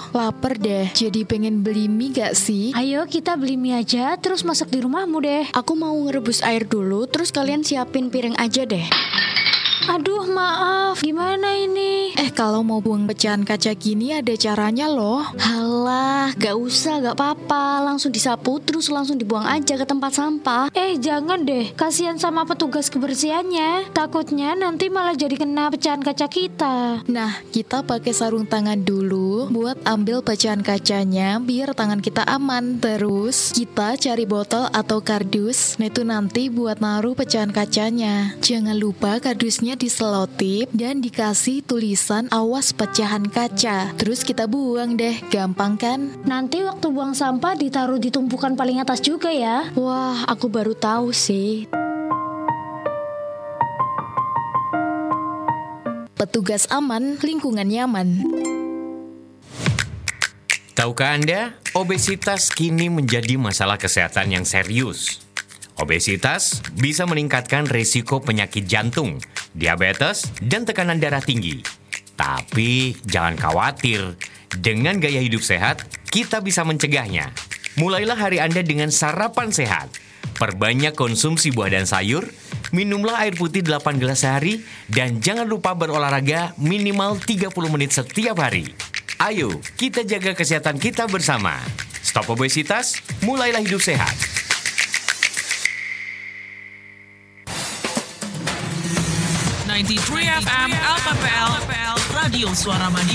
lapar deh. Jadi pengen beli mie gak sih? Ayo kita beli mie aja, terus masak di rumahmu deh. Aku mau ngerebus air dulu, terus kalian siapin piring aja deh. Aduh maaf, gimana ini? Kalau mau buang pecahan kaca gini ada caranya loh. Halah, gak usah, gak apa-apa. Langsung disapu terus langsung dibuang aja ke tempat sampah. Jangan deh, kasihan sama petugas kebersihannya. Takutnya nanti malah jadi kena pecahan kaca kita. Nah, kita pakai sarung tangan dulu buat ambil pecahan kacanya biar tangan kita aman. Terus kita cari botol atau kardus. Nah itu nanti buat naruh pecahan kacanya. Jangan lupa kardusnya diselotip dan dikasih tulisan awas pecahan kaca. Terus kita buang deh, gampang kan? Nanti waktu buang sampah ditaruh di tumpukan paling atas juga ya. Wah, aku baru tahu sih. Petugas aman, lingkungan nyaman. Tahukah Anda, obesitas kini menjadi masalah kesehatan yang serius. Obesitas bisa meningkatkan risiko penyakit jantung, diabetes, dan tekanan darah tinggi. Tapi jangan khawatir, dengan gaya hidup sehat, kita bisa mencegahnya. Mulailah hari Anda dengan sarapan sehat. Perbanyak konsumsi buah dan sayur, minumlah air putih 8 gelas sehari, dan jangan lupa berolahraga minimal 30 menit setiap hari. Ayo, kita jaga kesehatan kita bersama. Stop obesitas, mulailah hidup sehat. 93 FM LPPL Radio Suara Madiun.